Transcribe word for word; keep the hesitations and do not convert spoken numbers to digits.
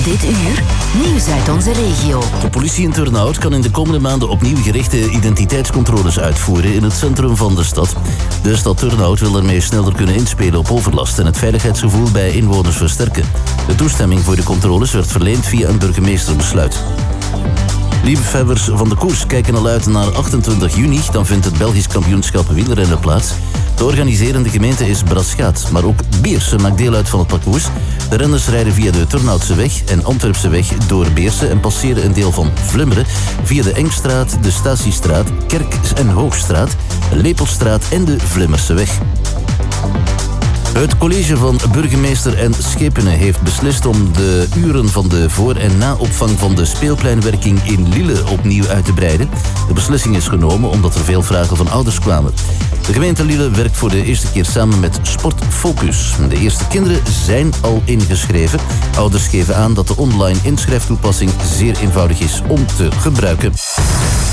Dit uur, nieuws uit onze regio. De politie in Turnhout kan in de komende maanden opnieuw gerichte identiteitscontroles uitvoeren in het centrum van de stad. De stad Turnhout wil ermee sneller kunnen inspelen op overlast en het veiligheidsgevoel bij inwoners versterken. De toestemming voor de controles werd verleend via een burgemeesterbesluit. Liefhebbers van de koers kijken al uit naar achtentwintig juni. Dan vindt het Belgisch kampioenschap wielrennen plaats. De organiserende gemeente is Braschaat, maar ook Beersen maakt deel uit van het parcours. De renners rijden via de Turnhoutse weg en Antwerpse weg door Beersen en passeren een deel van Vlimmeren via de Engstraat, de Statiestraat, Kerk- en Hoogstraat, Lepelstraat en de Vlimmerse weg. Het college van burgemeester en schepenen heeft beslist om de uren van de voor- en naopvang van de speelpleinwerking in Lille opnieuw uit te breiden. De beslissing is genomen omdat er veel vragen van ouders kwamen. De gemeente Lille werkt voor de eerste keer samen met Sport Focus. De eerste kinderen zijn al ingeschreven. Ouders geven aan dat de online inschrijftoepassing zeer eenvoudig is om te gebruiken.